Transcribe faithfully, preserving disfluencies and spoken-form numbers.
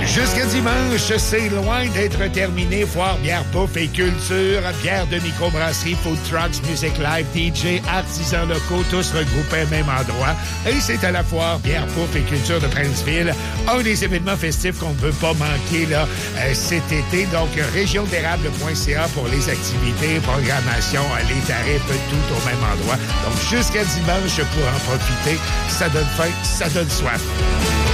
Jusqu'à dimanche, c'est loin d'être terminé. Foire, bière, bouffe et culture. Bière de microbrasserie, food trucks, music live, D J, artisans locaux, tous regroupés au même endroit. Et c'est à la foire, bière, bouffe et culture de Princeville. Un des événements festifs qu'on ne veut pas manquer là euh, cet été. Donc, région d'érable point c a pour les activités, programmation, les tarifs, tout au même endroit. Donc, jusqu'à dimanche pour en profiter. Ça donne faim, ça donne soif.